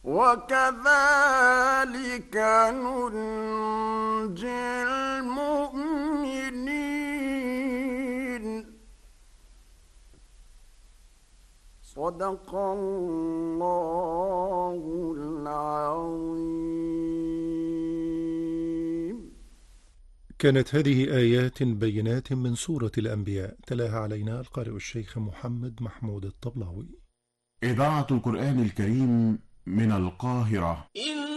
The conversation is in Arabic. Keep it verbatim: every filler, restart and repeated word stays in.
وكذلك ننجي المؤمنين. صدق الله العظيم. كانت هذه آيات بينات من سورة الأنبياء، تلاها علينا القارئ الشيخ محمد محمود الطبلاوي. إذاعة القرآن الكريم من القاهرة.